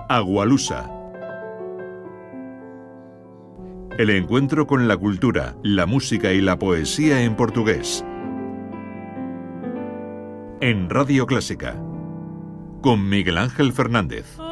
Agualusa. El encuentro con la cultura, la música y la poesía en portugués. En Radio Clásica, con Miguel Ángel Fernández.